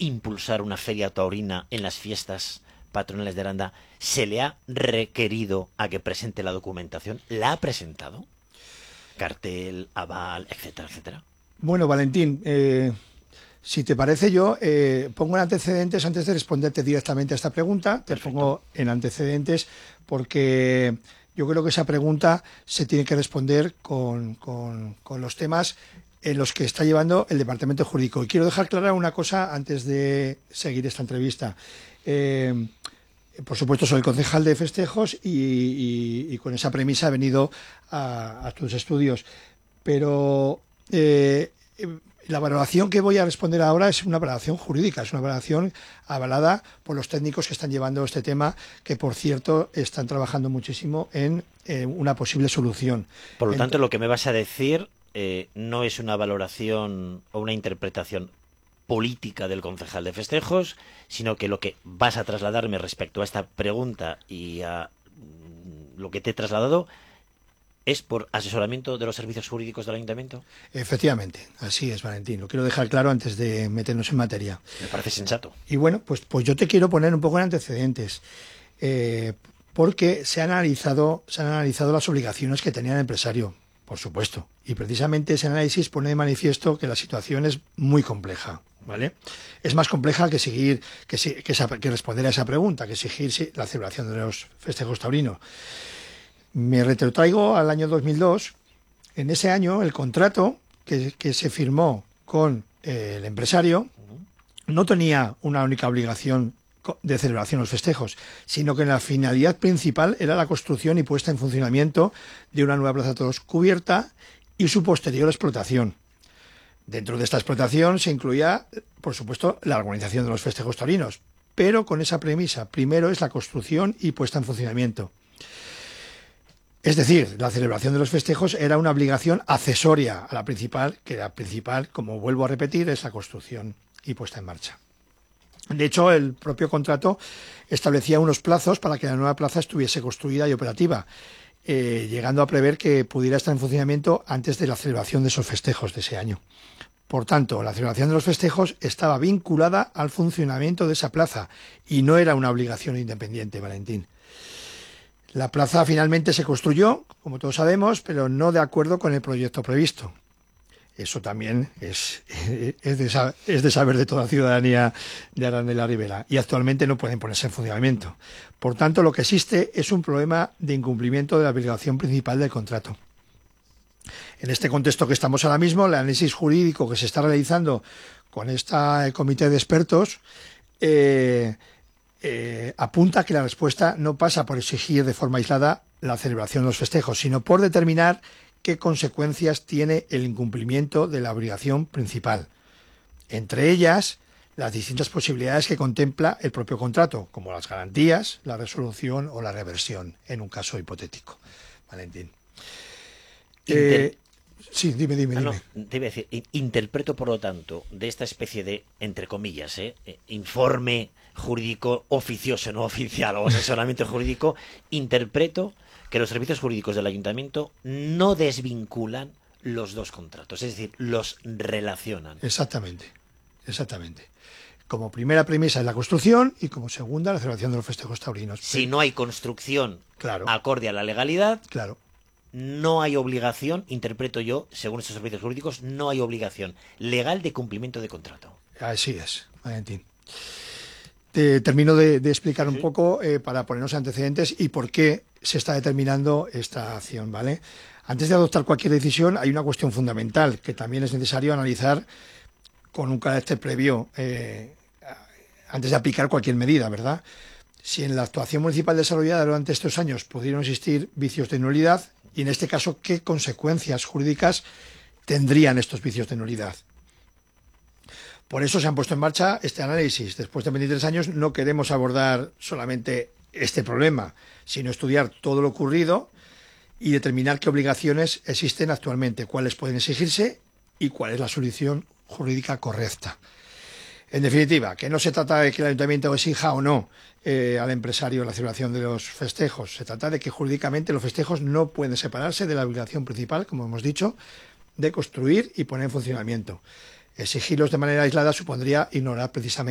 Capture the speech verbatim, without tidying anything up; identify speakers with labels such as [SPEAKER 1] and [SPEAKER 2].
[SPEAKER 1] impulsar una feria taurina en las fiestas patronales de Aranda, ¿se le ha requerido a que presente la documentación? ¿La ha presentado? Cartel, aval, etcétera, etcétera.
[SPEAKER 2] Bueno, Valentín, eh, si te parece yo, eh, pongo en antecedentes antes de responderte directamente a esta pregunta. Te
[SPEAKER 1] Perfecto.
[SPEAKER 2] pongo en antecedentes porque yo creo que esa pregunta se tiene que responder con, con, con los temas en los que está llevando el Departamento Jurídico. Y quiero dejar clara una cosa antes de seguir esta entrevista. Eh, por supuesto, soy el concejal de festejos y, y, y con esa premisa he venido a, a tus estudios. Pero eh, la valoración que voy a responder ahora es una valoración jurídica, es una valoración avalada por los técnicos que están llevando este tema, que por cierto están trabajando muchísimo en eh, una posible solución.
[SPEAKER 1] Por lo
[SPEAKER 2] Ent-
[SPEAKER 1] tanto, lo que me vas a decir eh, no es una valoración o una interpretación política del concejal de festejos, sino que lo que vas a trasladarme respecto a esta pregunta y a mm, lo que te he trasladado es por asesoramiento de los servicios jurídicos del ayuntamiento.
[SPEAKER 2] Efectivamente, así es, Valentín. Lo quiero dejar claro antes de meternos en materia.
[SPEAKER 1] Me parece sensato.
[SPEAKER 2] Y bueno, pues, pues yo te quiero poner un poco en antecedentes, eh, porque se han analizado, se han analizado las obligaciones que tenía el empresario, por supuesto. Y precisamente ese análisis pone de manifiesto que la situación es muy compleja, ¿vale? Es más compleja que seguir, que, si- que, esa- que responder a esa pregunta, que exigir si- la celebración de los festejos taurinos. Me retrotraigo al año dos mil dos. En ese año, el contrato que, que se firmó con eh, el empresario no tenía una única obligación co- de celebración de los festejos, sino que la finalidad principal era la construcción y puesta en funcionamiento de una nueva plaza de toros cubierta y su posterior explotación. Dentro de esta explotación se incluía, por supuesto, la organización de los festejos taurinos, pero con esa premisa: primero es la construcción y puesta en funcionamiento. Es decir, la celebración de los festejos era una obligación accesoria a la principal, que la principal, como vuelvo a repetir, es la construcción y puesta en marcha. De hecho, el propio contrato establecía unos plazos para que la nueva plaza estuviese construida y operativa, eh, llegando a prever que pudiera estar en funcionamiento antes de la celebración de esos festejos de ese año. Por tanto, la celebración de los festejos estaba vinculada al funcionamiento de esa plaza y no era una obligación independiente, Valentín. La plaza finalmente se construyó, como todos sabemos, pero no de acuerdo con el proyecto previsto. Eso también es, es, de, sa- es de saber de toda la ciudadanía de Aranda de la Ribera, y actualmente no pueden ponerse en funcionamiento. Por tanto, lo que existe es un problema de incumplimiento de la obligación principal del contrato. En este contexto que estamos ahora mismo, el análisis jurídico que se está realizando con este comité de expertos eh, eh, apunta que la respuesta no pasa por exigir de forma aislada la celebración de los festejos, sino por determinar qué consecuencias tiene el incumplimiento de la obligación principal. Entre ellas, las distintas posibilidades que contempla el propio contrato, como las garantías, la resolución o la reversión, en un caso hipotético. Valentín.
[SPEAKER 1] Inter-
[SPEAKER 2] Eh, sí, dime, dime,
[SPEAKER 1] Ah, no,
[SPEAKER 2] dime.
[SPEAKER 1] te iba a decir, in- interpreto por lo tanto de esta especie de, entre comillas, eh, eh, informe jurídico oficioso, no oficial, o asesoramiento jurídico, interpreto que los servicios jurídicos del ayuntamiento no desvinculan los dos contratos, es decir, los relacionan.
[SPEAKER 2] Exactamente, exactamente. Como primera premisa es la construcción y como segunda la celebración de los festejos taurinos.
[SPEAKER 1] Si no hay construcción
[SPEAKER 2] Claro.
[SPEAKER 1] acorde a la legalidad,
[SPEAKER 2] Claro.
[SPEAKER 1] no hay obligación, interpreto yo, según estos servicios jurídicos, no hay obligación legal de cumplimiento de contrato.
[SPEAKER 2] Así es, Valentín. Te termino de, de explicar un
[SPEAKER 1] Sí.
[SPEAKER 2] poco eh, para ponernos antecedentes y por qué se está determinando esta acción, ¿vale? Antes de adoptar cualquier decisión hay una cuestión fundamental que también es necesario analizar con un carácter previo eh, antes de aplicar cualquier medida, ¿verdad? Si en la actuación municipal desarrollada durante estos años pudieron existir vicios de nulidad, y en este caso, ¿qué consecuencias jurídicas tendrían estos vicios de nulidad? Por eso se han puesto en marcha este análisis. Después de veintitrés años no queremos abordar solamente este problema, sino estudiar todo lo ocurrido y determinar qué obligaciones existen actualmente, cuáles pueden exigirse y cuál es la solución jurídica correcta. En definitiva, que no se trata de que el ayuntamiento exija o no eh, al empresario la celebración de los festejos. Se trata de que jurídicamente los festejos no pueden separarse de la obligación principal, como hemos dicho, de construir y poner en funcionamiento. Exigirlos de manera aislada supondría ignorar precisamente